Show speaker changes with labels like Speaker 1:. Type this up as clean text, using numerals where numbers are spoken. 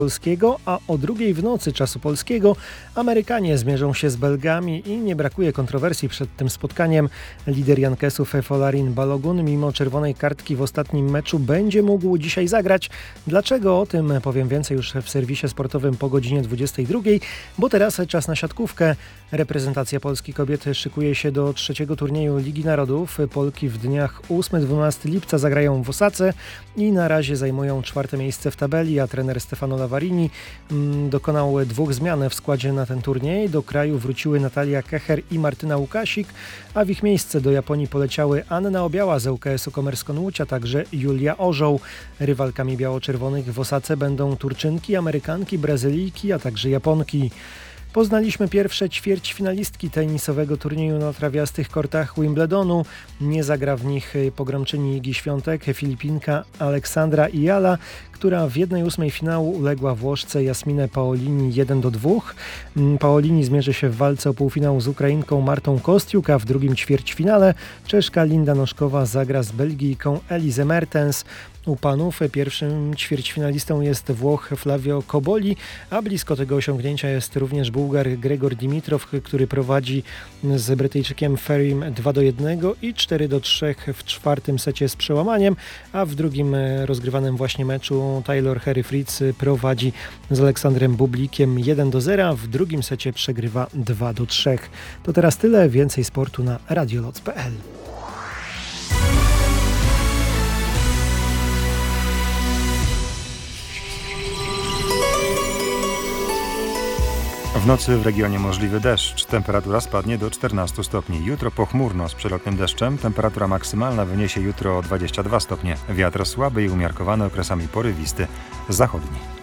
Speaker 1: polskiego, a o 2:00 w nocy czasu polskiego Amerykanie zmierzą się z Belgami i nie brakuje kontrowersji przed tym spotkaniem. Lider Jankesów Folarin Balogun mimo czerwonej kartki w ostatnim meczu będzie mógł dzisiaj zagrać. Dlaczego? O tym powiem więcej już w serwisie sportowym po godzinie 22:00, bo teraz czas na siatkówkę. Reprezentacja Polski kobiet szykuje się do trzeciego turnieju Ligi Narodów. Polki w dniach 8-12 lipca zagrają w Osace i na razie zajmują 4. miejsce w tabeli, a trener Stefano Lavarini dokonał 2 zmian w składzie na ten turniej. Do kraju wróciły Natalia Kecher i Martyna Łukasik, a w ich miejsce do Japonii poleciały Anna Obiała z ŁKS-u Komersko-Łódź, a także Julia Orzeł. Rywalkami biało-czerwonych w Osace będą Turczynki, Amerykanki, Brazylijki, a także Japonki. Poznaliśmy pierwsze ćwierćfinalistki tenisowego turnieju na trawiastych kortach Wimbledonu. Nie zagra w nich pogromczyni Igi Świątek, Filipinka Aleksandra Iyala, która w 1/8 finału uległa Włoszce Jasminę Paolini 1-2. Paolini zmierzy się w walce o półfinał z Ukrainką Martą Kostiuk, a w drugim ćwierćfinale Czeszka Linda Noszkowa zagra z Belgijką Elise Mertens. U panów pierwszym ćwierćfinalistą jest Włoch Flavio Koboli, a blisko tego osiągnięcia jest również Bułgar Gregor Dimitrow, który prowadzi z Brytyjczykiem Ferim 2-1 i 4-3 w czwartym secie z przełamaniem, a w drugim rozgrywanym właśnie meczu Taylor Harry Fritz prowadzi z Aleksandrem Bublikiem 1-0, a w drugim secie przegrywa 2-3. To teraz tyle, więcej sportu na radioloc.pl.
Speaker 2: W nocy w regionie możliwy deszcz. Temperatura spadnie do 14 stopni. Jutro pochmurno z przelotnym deszczem. Temperatura maksymalna wyniesie jutro 22 stopnie. Wiatr słaby i umiarkowany, okresami porywisty, zachodni.